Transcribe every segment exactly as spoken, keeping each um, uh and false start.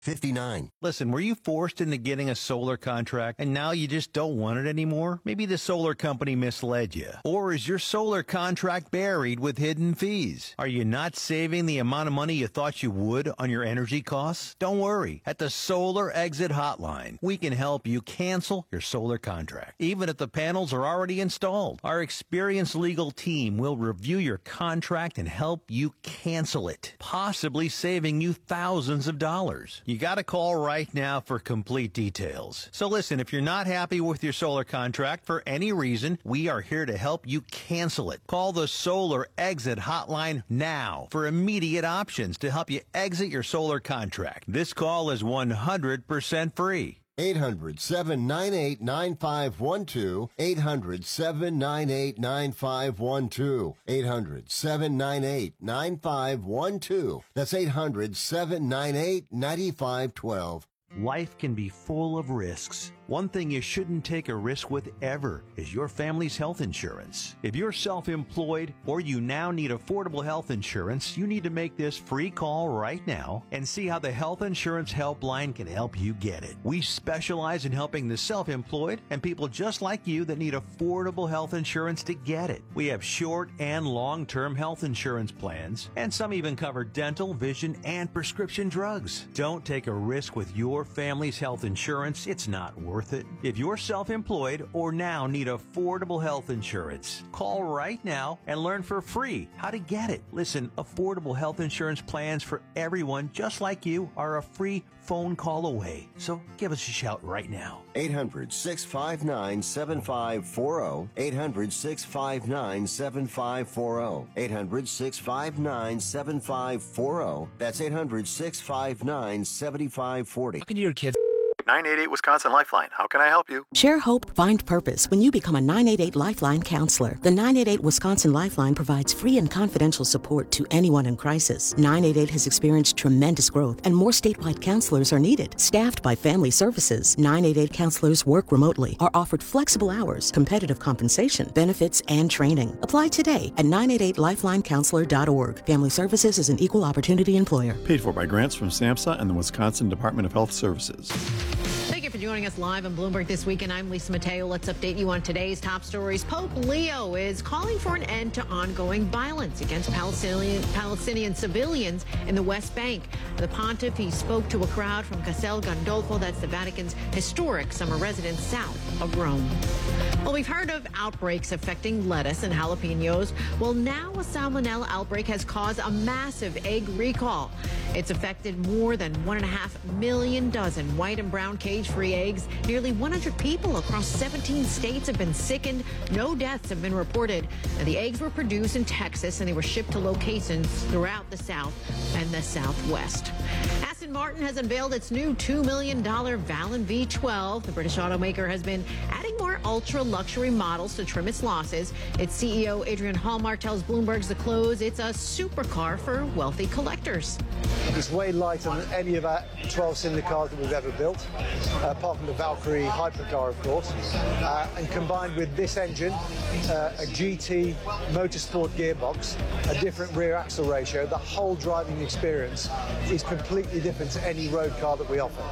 fifty-nine. Listen, were you forced into getting a solar contract and now you just don't want it anymore? Maybe the solar company misled you. Or is your solar contract buried with hidden fees? Are you not saving the amount of money you thought you would on your energy costs? Don't worry. At the Solar Exit Hotline, we can help you cancel your solar contract, even if the panels are already installed. Our experienced legal team will review your contract and help you cancel it, possibly saving you thousands of dollars. You got to call right now for complete details. So listen, if you're not happy with your solar contract for any reason, we are here to help you cancel it. Call the Solar Exit Hotline now for immediate options to help you exit your solar contract. This call is one hundred percent free. eight hundred, seven nine eight, nine five one two. eight hundred, seven nine eight, nine five one two. eight hundred, seven nine eight, nine five one two. That's eight hundred, seven nine eight, nine five one two. Life can be full of risks. One thing you shouldn't take a risk with ever is your family's health insurance. If you're self-employed or you now need affordable health insurance, you need to make this free call right now and see how the Health Insurance Helpline can help you get it. We specialize in helping the self-employed and people just like you that need affordable health insurance to get it. We have short and long-term health insurance plans, and some even cover dental, vision, and prescription drugs. Don't take a risk with your family's health insurance. It's not worth it. If you're self-employed or now need affordable health insurance, call right now and learn for free how to get it. Listen, affordable health insurance plans for everyone just like you are a free phone call away. So give us a shout right now. eight hundred, six five nine, seven five four zero. eight hundred, six five nine, seven five four zero. eight hundred, six five nine, seven five four zero. That's eight hundred, six five nine, seven five four zero. Talking to your kids. nine eight eight Wisconsin Lifeline. How can I help you? Share hope, find purpose when you become a nine eight eight Lifeline counselor. The nine eight eight Wisconsin Lifeline provides free and confidential support to anyone in crisis. nine eight eight has experienced tremendous growth and more statewide counselors are needed. Staffed by Family Services, nine eight eight counselors work remotely, are offered flexible hours, competitive compensation, benefits, and training. Apply today at nine eight eight lifeline counselor dot org. Family Services is an equal opportunity employer. Paid for by grants from SAMHSA and the Wisconsin Department of Health Services. Thank you for joining us live on Bloomberg This Week, and I'm Lisa Mateo. Let's update you on today's top stories. Pope Leo is calling for an end to ongoing violence against Palestinian, Palestinian civilians in the West Bank. The pontiff, he spoke to a crowd from Castel Gandolfo, that's the Vatican's historic summer residence south of Rome. Well, we've heard of outbreaks affecting lettuce and jalapenos. Well, now a salmonella outbreak has caused a massive egg recall. It's affected more than one and a half million dozen white and brown cage-free eggs. Nearly one hundred people across seventeen states have been sickened. No deaths have been reported. And the eggs were produced in Texas, and they were shipped to locations throughout the South and the Southwest. Aston Martin has unveiled its new two million dollars Vallon V twelve. The British automaker has been adding more ultra-luxury models to trim its losses. Its C E O, Adrian Hallmark, tells Bloomberg's The Close it's a supercar for wealthy collectors. It's way lighter than any of our twelve-cylinder cars that we've ever built, uh, apart from the Valkyrie hypercar, of course. Uh, and combined with this engine, uh, a G T Motorsport gearbox, a different rear axle ratio, the whole driving experience is completely different to any road car that we offer.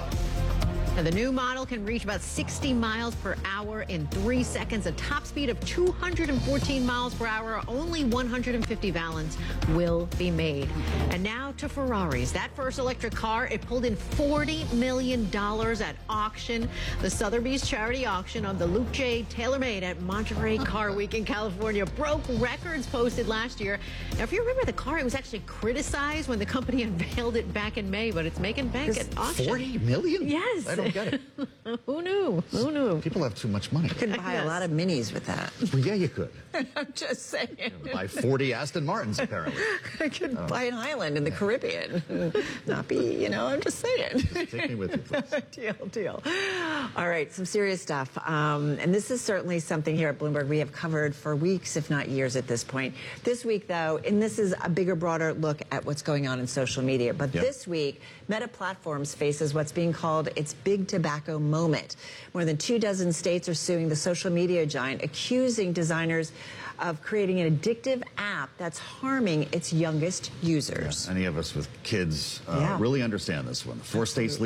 And the new model can reach about sixty miles per hour in three seconds, a top speed of two hundred fourteen miles per hour. Only one hundred fifty Vallons will be made. And now to Ferraris. That first electric car, it pulled in forty million dollars at auction. The Sotheby's charity auction of the Luke J. TaylorMade at Monterey Car Week in California broke records posted last year. Now, if you remember the car, it was actually criticized when the company unveiled it back in May, but it's making bank at auction. forty million? Yes. I don't get it. Who knew? Who knew? People have too much money. You could buy Yes. a lot of minis with that. Well, yeah, you could. I'm just saying. Buy forty Aston Martins, apparently. I could Oh. buy an island in the Caribbean. Not be, you know, I'm just saying. Take me with you, please. Deal, deal. All right, some serious stuff. Um, and this is certainly something here at Bloomberg we have covered for weeks, if not years at this point. This week, though, and this is a bigger, broader look at what's going on in social media. But Yep. this week, Meta Platforms faces what's being called its big tobacco moment. More than two dozen states are suing the social media giant, accusing designers of creating an addictive app that's harming its youngest users. Any of us with kids uh, Yeah. really understand this one. Four states